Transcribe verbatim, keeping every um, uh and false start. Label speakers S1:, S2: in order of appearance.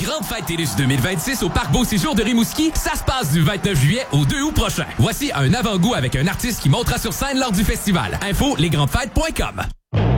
S1: grandes fêtes TELUS deux mille vingt-six au Parc Beau Séjour de Rimouski, ça se passe du vingt-neuf juillet au deux août prochain. Voici un avant-goût avec un artiste qui montera sur scène lors du festival. Info, lesgrandesfêtes point com.